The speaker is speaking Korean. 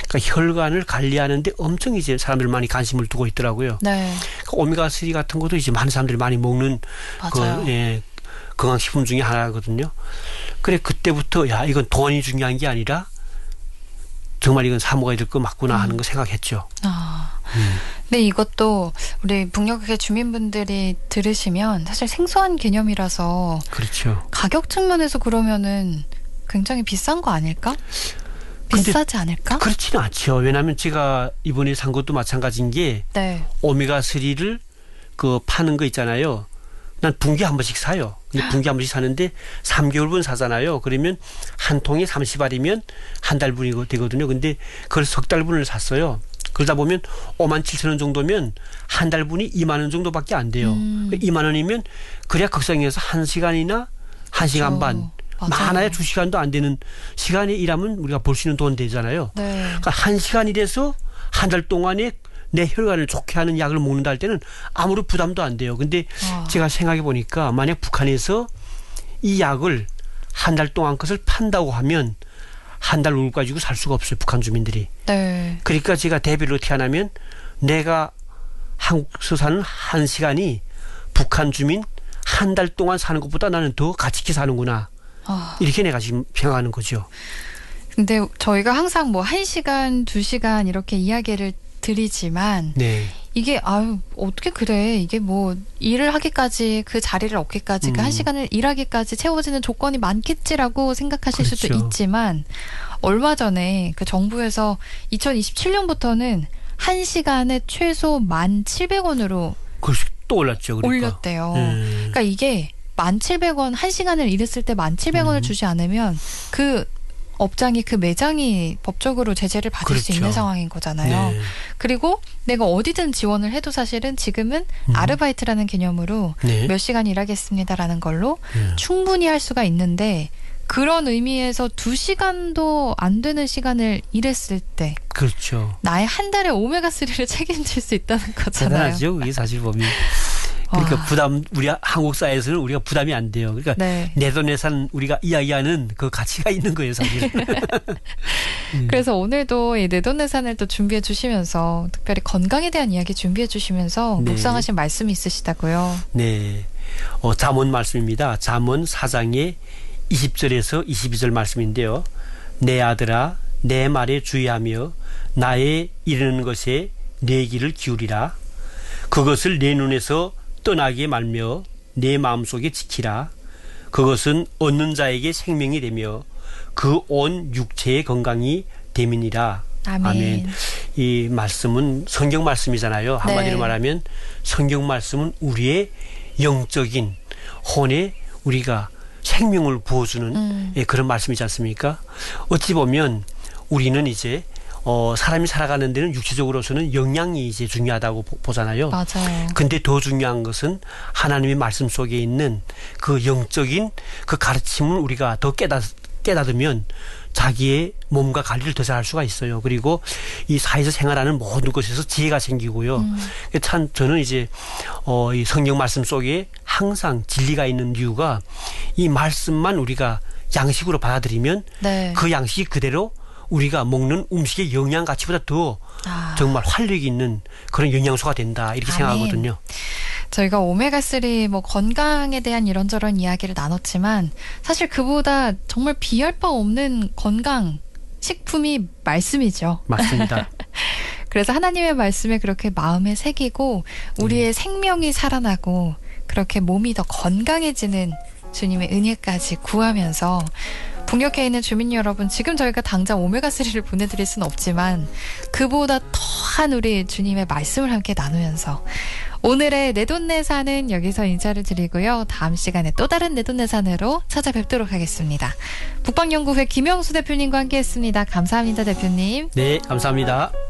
그러니까 혈관을 관리하는데 엄청 이제 사람들 많이 관심을 두고 있더라고요. 네. 그러니까 오메가3 같은 것도 이제 많은 사람들이 많이 먹는 건강식품 중에 하나거든요. 그래 그때부터 야 이건 돈이 중요한 게 아니라 정말 이건 사 먹어야 될 거 맞구나 하는 거 생각했죠. 근데 이것도 우리 북녘의 주민분들이 들으시면 사실 생소한 개념이라서 그렇죠. 가격 측면에서 그러면은 굉장히 비싼 거 아닐까? 비싸지 않을까? 그렇지는 않죠. 왜냐하면 제가 이번에 산 것도 마찬가지인 게 네. 오메가3를 그 파는 거 있잖아요. 난 분기에 한 번씩 사요. 근데 분기에 한 번씩 사는데 3개월분 사잖아요. 그러면 한 통에 30알이면 한 달분이 되거든요. 근데 그걸 석 달분을 샀어요. 그러다 보면 57,000원 정도면 한 달분이 2만 원 정도밖에 안 돼요. 2만 원이면 그래야 극성에서 1시간이나 1시간 반. 많아야 2시간도 안 되는 시간에 일하면 우리가 벌 수 있는 돈 되잖아요. 네. 그러니까 1시간 일해서 한 달 동안에 내 혈관을 좋게 하는 약을 먹는다 할 때는 아무런 부담도 안 돼요. 근데 제가 생각해 보니까 만약 북한에서 이 약을 한 달 동안 것을 판다고 하면 한 달 월급 가지고 살 수가 없어요. 북한 주민들이. 네. 그러니까 제가 대비를 어떻게 하냐면 내가 한국에서 사는 1시간이 북한 주민 한 달 동안 사는 것보다 나는 더 가치 있게 사는구나. 이렇게 내가 지금 생각하는 거죠. 근데 저희가 항상 뭐 1시간, 2시간 이렇게 이야기를 드리지만 네. 이게 어떻게 그래. 이게 뭐 일을 하기까지 그 자리를 얻기까지 그 1시간을 일하기까지 채워지는 조건이 많겠지라고 생각하실 그렇죠. 수도 있지만 얼마 전에 그 정부에서 2027년부터는 1시간에 최소 1,700원으로 또 올랐죠. 그러니까. 올렸대요. 그러니까 이게 1,700원 1시간을 일했을 때 1,700원을 주지 않으면 그 업장이 그 매장이 법적으로 제재를 받을 그렇죠. 수 있는 상황인 거잖아요. 네. 그리고 내가 어디든 지원을 해도 사실은 지금은 아르바이트라는 개념으로 네. 몇 시간 일하겠습니다라는 걸로 충분히 할 수가 있는데 그런 의미에서 2시간도 안 되는 시간을 일했을 때 그렇죠. 나의 한 달의 오메가3를 책임질 수 있다는 거잖아요. 대단하죠. 이게 사실 보면. 그러니까 부담 우리 한국 사회에서는 우리가 부담이 안 돼요. 그러니까 네. 내돈내산 우리가 이야기하는 그 가치가 있는 거예요, 사실. 그래서 오늘도 이 내돈내산을 또 준비해 주시면서 특별히 건강에 대한 이야기 준비해 주시면서 네. 묵상하신 말씀이 있으시다고요. 네. 잠언 말씀입니다. 잠언 4장의 20절에서 22절 말씀인데요. 내 아들아 내 말에 주의하며 나의 이르는 것에 내 귀를 기울이라. 그것을 내 눈에서 떠나게 말며 내 마음속에 지키라. 그것은 얻는 자에게 생명이 되며 그 온 육체의 건강이 됨이니라. 아멘. 이 말씀은 성경 말씀이잖아요. 한마디로 네. 말하면 성경 말씀은 우리의 영적인 혼에 우리가 생명을 부어주는 그런 말씀이지 않습니까? 어찌 보면 우리는 이제 사람이 살아가는 데는 육체적으로서는 영양이 이제 중요하다고 보잖아요. 맞아요. 근데 더 중요한 것은 하나님의 말씀 속에 있는 그 영적인 그 가르침을 우리가 더 깨닫으면 자기의 몸과 관리를 더 잘할 수가 있어요. 그리고 이 사회에서 생활하는 모든 것에서 지혜가 생기고요. 참 저는 이제 이 성경 말씀 속에 항상 진리가 있는 이유가 이 말씀만 우리가 양식으로 받아들이면 네. 그 양식이 그대로 우리가 먹는 음식의 영양 가치보다 더 정말 활력이 있는 그런 영양소가 된다 이렇게 생각하거든요. 저희가 오메가3 뭐 건강에 대한 이런저런 이야기를 나눴지만 사실 그보다 정말 비할 바 없는 건강 식품이 말씀이죠. 맞습니다. 그래서 하나님의 말씀에 그렇게 마음에 새기고 우리의 생명이 살아나고 그렇게 몸이 더 건강해지는 주님의 은혜까지 구하면서 북녘에 있는 주민 여러분, 지금 저희가 당장 오메가3를 보내드릴 수는 없지만 그보다 더한 우리 주님의 말씀을 함께 나누면서 오늘의 내돈내산은 여기서 인사를 드리고요. 다음 시간에 또 다른 내돈내산으로 찾아뵙도록 하겠습니다. 북방연구회 김영수 대표님과 함께했습니다. 감사합니다, 대표님. 네, 감사합니다.